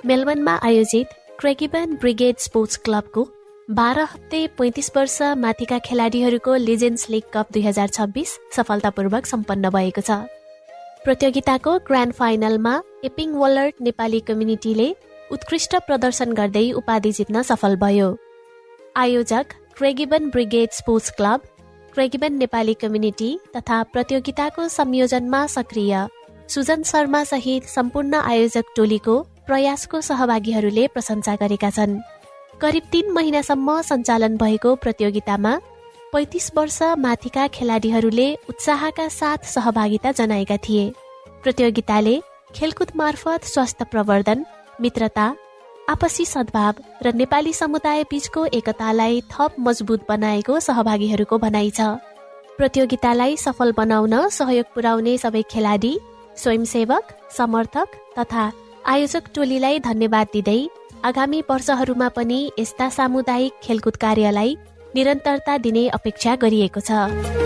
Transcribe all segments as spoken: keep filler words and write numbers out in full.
मेलबर्नमा आयोजित क्रेगिबन brigade sports क्लबको बाह्र हप्ते पैंतिस वर्ष माथिका खेलाडीहरूको लिजेन्ड्स लिग कप दुई हजार छब्बिस सफलतापूर्वक सम्पन्न भएको छ। प्रतियोगिताको ग्रान्ड फाइनलमा एपिङ वलर्ड नेपाली कम्युनिटीले उत्कृष्ट प्रदर्शन गर्दै उपाधि जित्न सफल भयो। आयोजक क्रेगिबन brigade sports club, क्रेगिबन Nepali community तथा प्रतियोगिताको संयोजनमा सक्रिय सुजन शर्मा सहित सम्पूर्ण आयोजक टोलीको प्रयासको सहभागीहरूले प्रशंसा गरेका छन्। करिब तीन महिनासम्म सञ्चालन भएको प्रतियोगितामा पैंतिस वर्ष माथिका खेलाडीहरूले उत्साहका साथ सहभागिता जनाएका थिए। प्रतियोगिताले खेलकुद मार्फत स्वास्थ्य प्रवर्धन, मित्रता, आपसी सद्भाव र नेपाली समुदाय बीचको एकतालाई थप मजबुत बनाएको सहभागीहरूको भनाइ छ। प्रतियोगितालाई सफल बनाउन सहयोग पुर्याउने सबै खेलाडी, स्वयंसेवक, समर्थक तथा आयोजक टोलीलाई धन्यवाद दिँदै आगामी वर्षहरूमा पनि यस्ता सामुदायिक खेलकुद कार्यलाई निरन्तरता दिने अपेक्षा गरिएको छ।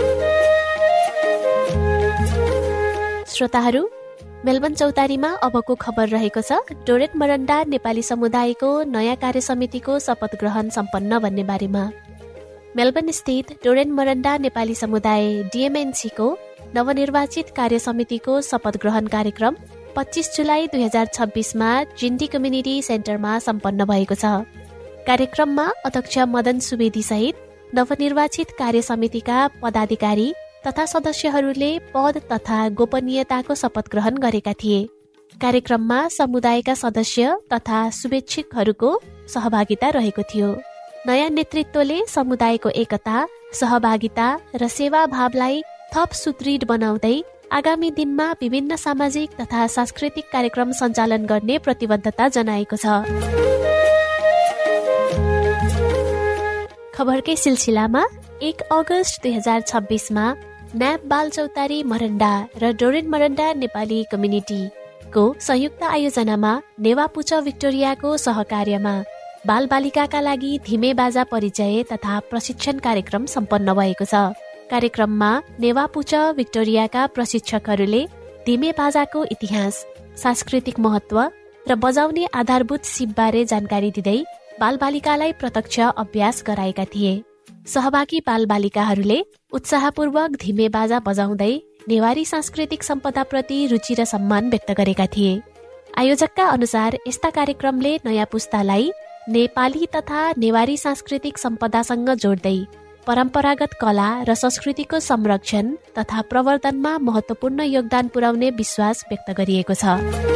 श्रोताहरू, मेलबर्न चौतारीमा अबको खबर रहेको छ डोरेट मरन्डा नेपाली समुदायको नयाँ कार्य समितिको शपथ ग्रहण सम्पन्न भन्ने बारेमा। मेलबर्न स्थित डोरेट मरन्डा नेपाली समुदाय डिएमएनसीको नवनिर्वाचित कार्य समितिको शपथ ग्रहण कार्यक्रम पच्चीस जुलाई दुई हजार छब्बीसमा जिन्डी कम्युनिटी सेन्टरमा सम्पन्न भएको छ। कार्यक्रममा अध्यक्ष मदन सुवेदी सहित नवनिर्वाचित कार्य समितिका पदाधिकारी तथा सदस्यहरूले पद तथा गोपनीयताको शपथ ग्रहण गरेका थिए। कार्यक्रममा समुदायका सदस्य तथा शुभेच्छुकहरूको सहभागिता रहेको थियो। नयाँ नेतृत्वले समुदायको एकता, सहभागिता र सेवा भावलाई थप सुदृढ बनाउँदै आगामी दिनमा विभिन्न सामाजिक तथा सांस्कृतिक कार्यक्रम सञ्चालन गर्ने प्रतिबद्धता जनाएको छ। खबरकै सिलसिलामा एक अगस्त दुई हजार छब्बीसमा न्याप बाल चौतारी मरन्डा र डोरेट मरन्डा नेपाली कम्युनिटीको संयुक्त आयोजनामा नेवापुच भिक्टोरियाको सहकार्यमा बाल बालिकाका लागि धिमे बाजा परिचय तथा प्रशिक्षण कार्यक्रम सम्पन्न भएको छ। कार्यक्रममा नेवापुच भिक्टोरियाका प्रशिक्षकहरूले धिमे बाजाको इतिहास, सांस्कृतिक महत्व र बजाउने आधारभूत सिपबारे जानकारी दिँदै बालबालिकालाई प्रत्यक्ष अभ्यास गराएका थिए। सहभागी बालबालिकाहरूले उत्साहपूर्वक धिमे बाजा बजाउँदै नेवारी सांस्कृतिक सम्पदाप्रति रुचि र सम्मान व्यक्त गरेका थिए। आयोजकका अनुसार यस्ता कार्यक्रमले नयाँ पुस्तालाई नेपाली तथा नेवारी सांस्कृतिक सम्पदासँग जोड्दै परम्परागत कला र संस्कृतिको संरक्षण तथा प्रवर्धनमा महत्वपूर्ण योगदान पुर्याउने विश्वास व्यक्त गरिएको छ।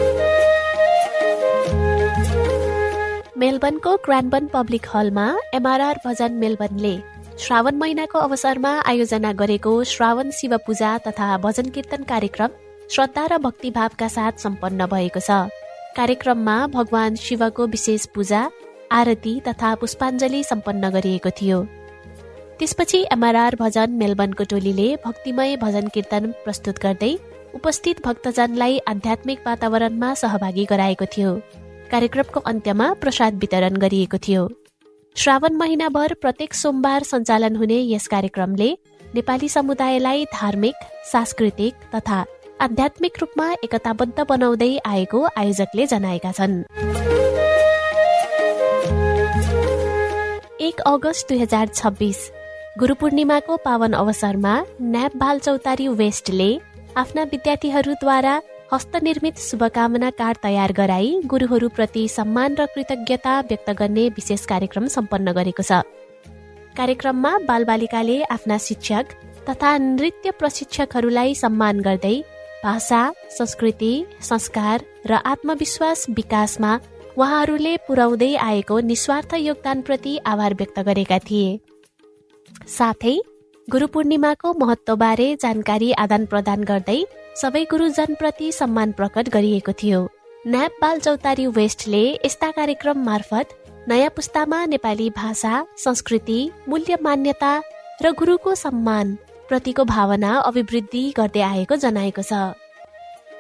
मेलबर्नको ग्रान्डबर्न पब्लिक हलमा एमआरआर भजन मेलबर्नले श्रावण महिनाको अवसरमा आयोजना गरेको श्रावण शिव पूजा तथा भजन कीर्तन कार्यक्रम श्रद्धा र भक्तिभावका साथ सम्पन्न भएको छ। कार्यक्रममा भगवान शिवको विशेष पूजा, आरती तथा पुष्पाञ्जली सम्पन्न गरिएको थियो। त्यसपछि एमआरआर भजन मेलबर्नको टोलीले भक्तिमय भजन कीर्तन प्रस्तुत गर्दै उपस्थित भक्तजनलाई आध्यात्मिक वातावरणमा सहभागी गराएको थियो। कार्यक्रमको अन्त्यमा प्रसाद वितरण गरिएको थियो। श्रावण महिनाभर प्रत्येक सोमबार सञ्चालन हुने यस कार्यक्रमले नेपाली समुदायलाई धार्मिक, सांस्कृतिक तथा आध्यात्मिक रूपमा एकताबद्ध बनाउँदै आएको आयोजकले जनाएका छन्। एक अगस्त दुई हजार छब्बीस गुरु पूर्णिमाको पावन अवसरमा न्याप बाल चौतारी वेस्टले आफ्ना विद्यार्थीहरूद्वारा हस्तनिर्मित शुभकामना कार्ड तयार गराई गुरुहरूप्रति सम्मान र कृतज्ञता व्यक्त गर्ने विशेष कार्यक्रम सम्पन्न गरेको छ। कार्यक्रममा बालबालिकाले आफ्ना शिक्षक तथा नृत्य प्रशिक्षकहरूलाई सम्मान गर्दै भाषा, संस्कृति, संस्कार र आत्मविश्वास विकासमा उहाँहरूले पुर्याउँदै आएको निस्वार्थ योगदानप्रति आभार व्यक्त गरेका थिए। साथै गुरु पूर्णिमाको महत्त्वबारे जानकारी आदान प्रदान गर्दै सबै गुरुजनप्रति सम्मान प्रकट गरिएको थियो। न्याप बाल चौतारी वेस्टले यस्ता कार्यक्रम मार्फत नयाँ पुस्तामा नेपाली भाषा, संस्कृति, मूल्य मान्यता र गुरुको सम्मान प्रतिको भावना अभिवृद्धि गर्दै आएको जनाएको छ।